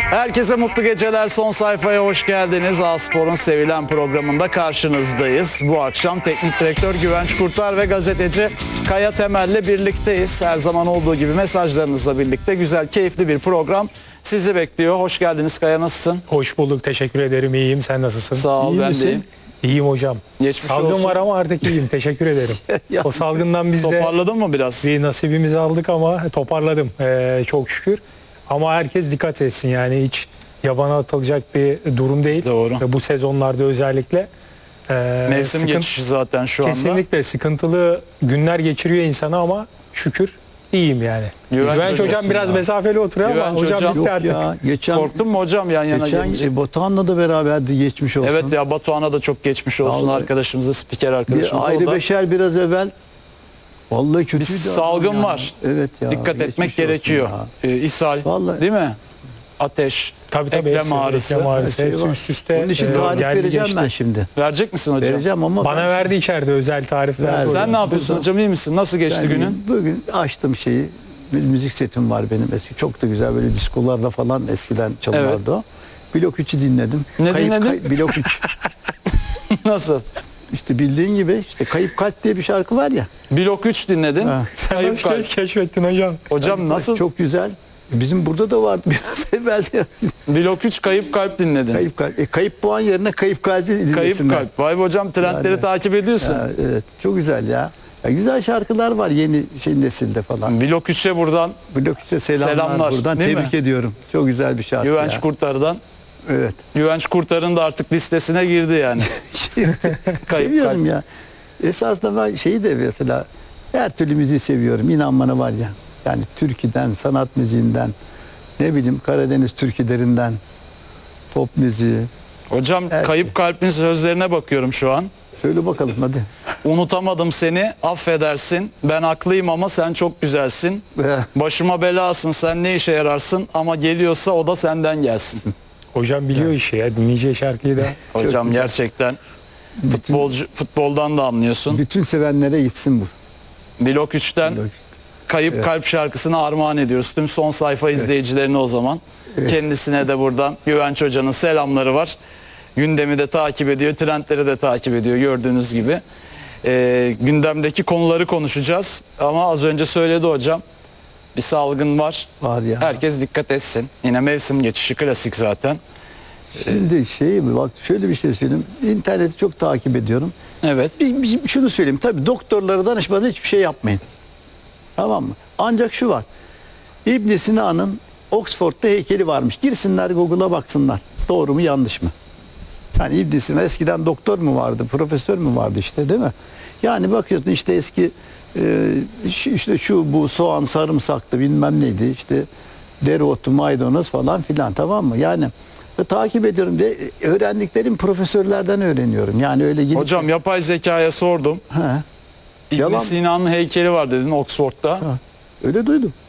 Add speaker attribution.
Speaker 1: Herkese mutlu geceler. Son sayfaya hoş geldiniz. A-Spor'un sevilen programında karşınızdayız. Bu akşam teknik direktör Güvenç Kurtar ve gazeteci Kaya Temel'le birlikteyiz. Her zaman olduğu gibi mesajlarınızla birlikte güzel, keyifli bir program sizi bekliyor. Hoş geldiniz Kaya, nasılsın?
Speaker 2: Hoş bulduk, teşekkür ederim. İyiyim, sen nasılsın?
Speaker 1: Sağ ol,
Speaker 3: İyi
Speaker 1: ben
Speaker 3: misin?
Speaker 1: de iyiyim.
Speaker 2: İyiyim hocam.
Speaker 1: Geçmiş
Speaker 2: Salgın
Speaker 1: olsun.
Speaker 2: var ama artık iyiyim, teşekkür ederim.
Speaker 3: Ya,
Speaker 2: O salgından biz de
Speaker 1: Toparladın mı biraz?
Speaker 2: bir nasibimizi aldık ama toparladım çok şükür. Ama herkes dikkat etsin, yani hiç yabana atılacak bir durum değil.
Speaker 1: Doğru.
Speaker 2: Ve bu sezonlarda özellikle
Speaker 1: Mevsim geçişi zaten şu anda.
Speaker 2: kesinlikle sıkıntılı günler geçiriyor insanı ama şükür iyiyim yani. Güvenç hocam
Speaker 3: olsun
Speaker 2: biraz
Speaker 3: ya.
Speaker 2: mesafeli oturuyor ama
Speaker 1: Güvenç
Speaker 2: hocam
Speaker 1: hocam-
Speaker 2: bitti
Speaker 3: Yok
Speaker 2: artık.
Speaker 3: ya, geçen
Speaker 1: Korktun mu hocam yan yana gelince?
Speaker 3: Batuhan'la da beraberdi, geçmiş olsun.
Speaker 1: Evet ya, Batuhan'a da çok geçmiş olsun,
Speaker 3: Vallahi.
Speaker 1: arkadaşımıza, spiker
Speaker 3: Bir
Speaker 1: arkadaşımıza.
Speaker 3: ayrı
Speaker 1: O da
Speaker 3: beşer biraz evvel vallahi kötüydü.
Speaker 1: bir
Speaker 3: adam
Speaker 1: salgın
Speaker 3: ya.
Speaker 1: var.
Speaker 3: Evet ya.
Speaker 1: Dikkat
Speaker 3: geçmiş
Speaker 1: etmek
Speaker 3: olsun
Speaker 1: gerekiyor.
Speaker 3: ya.
Speaker 1: İshal,
Speaker 3: Vallahi.
Speaker 1: değil mi? Ateş,
Speaker 2: Tabii
Speaker 1: eklem
Speaker 2: hepsi,
Speaker 1: ağrısı.
Speaker 2: eklem ağrısı,
Speaker 3: Her şey
Speaker 2: hepsi
Speaker 3: var.
Speaker 2: üst üste
Speaker 3: Onun için tarif
Speaker 2: geldi
Speaker 3: vereceğim
Speaker 2: geçti.
Speaker 3: ben şimdi.
Speaker 1: Verecek misin hocam?
Speaker 3: Vereceğim ama
Speaker 2: Bana verdi içeride özel tarif verdi.
Speaker 3: Ver.
Speaker 2: hocam.
Speaker 1: Sen ne yapıyorsun hocam, iyi misin? Nasıl geçti
Speaker 3: ben
Speaker 1: günün?
Speaker 3: bugün açtım şeyi. Bir müzik setim var benim eski. Çok da güzel, böyle diskolarda falan eskiden çalınırdı o. Blok 3'ü dinledim.
Speaker 1: Ne dinledin?
Speaker 3: Blok 3.
Speaker 1: Nasıl?
Speaker 3: İşte bildiğin gibi işte Kayıp Kalp diye bir şarkı var ya.
Speaker 1: Blok 3 dinledin.
Speaker 3: Ha.
Speaker 2: Sen
Speaker 1: Kayıp
Speaker 2: nasıl
Speaker 1: kalp.
Speaker 2: keşfettin hocam?
Speaker 1: Hocam nasıl?
Speaker 3: Çok güzel. Bizim burada da vardı biraz evvel.
Speaker 1: Blok 3 kayıp kalp dinledin.
Speaker 3: Kayıp kalp. Kayıp puan yerine kayıp kalbi
Speaker 1: Kayıp
Speaker 3: dinlesinler.
Speaker 1: kalp. Vay be hocam, trendleri
Speaker 3: Yani.
Speaker 1: takip ediyorsun.
Speaker 3: Ya, evet, çok güzel ya. Ya. Güzel şarkılar var yeni nesilde falan.
Speaker 1: Blok 3'e buradan
Speaker 3: Blok 3'e selamlar. Buradan
Speaker 1: değil
Speaker 3: tebrik
Speaker 1: mi?
Speaker 3: ediyorum. Çok güzel bir şarkı
Speaker 1: Güvenç
Speaker 3: ya.
Speaker 1: Kurtar'dan.
Speaker 3: Evet.
Speaker 1: Güvenç Kurtar'ın da artık listesine girdi yani. Kayıp
Speaker 3: Seviyorum ya. Esasında ben şeyi de mesela her türlü müziği seviyorum. İnan bana var ya. Yani türküden, sanat müziğinden, ne bileyim Karadeniz türkülerinden, pop müziği.
Speaker 1: Hocam
Speaker 3: Her
Speaker 1: Kayıp Kalp'in sözlerine bakıyorum şu an.
Speaker 3: Söyle bakalım hadi.
Speaker 1: Unutamadım seni, affedersin. Ben haklıyım ama sen çok güzelsin. Başıma belasın, sen ne işe yararsın, ama geliyorsa o da senden gelsin.
Speaker 2: Hocam biliyor işi ya, dinleyeceği şarkıyı da.
Speaker 1: Hocam
Speaker 3: güzel.
Speaker 1: gerçekten futboldan da anlıyorsun.
Speaker 3: Bütün sevenlere gitsin bu.
Speaker 1: Blok 3'ten Kayıp
Speaker 3: Evet.
Speaker 1: Kalp şarkısını armağan ediyoruz. Tüm son sayfa izleyicilerine o zaman.
Speaker 3: Evet.
Speaker 1: Kendisine de buradan Güvenç Hoca'nın selamları var. Gündemi de takip ediyor, trendleri de takip ediyor gördüğünüz gibi. Gündemdeki konuları konuşacağız. Ama az önce söyledi hocam, bir salgın var.
Speaker 3: Var ya.
Speaker 1: Herkes dikkat etsin. Yine mevsim geçişi klasik zaten.
Speaker 3: Şimdi bak şöyle bir şey söyleyeyim. İnterneti çok takip ediyorum.
Speaker 1: Evet.
Speaker 3: Şunu söyleyeyim. Tabii doktorlara danışmadan hiçbir şey yapmayın. Tamam mı? Ancak şu var. İbn Sina'nın Oxford'da heykeli varmış. Girsinler Google'a baksınlar. Doğru mu yanlış mı? Yani İbn Sina eskiden doktor mu vardı, profesör mü vardı işte, değil mi? Yani bakıyorsun işte eski işte şu bu soğan, sarımsaktı, bilmem neydi, işte dereotu, maydanoz falan filan, tamam mı? Yani takip ediyorum ve öğrendiklerim profesörlerden öğreniyorum. Yani öyle gidip
Speaker 1: Hocam yapay zekaya sordum.
Speaker 3: Ha,
Speaker 1: İbn
Speaker 3: Yalan.
Speaker 1: Sina'nın heykeli var dedin Oxford'da.
Speaker 3: öyle duydum.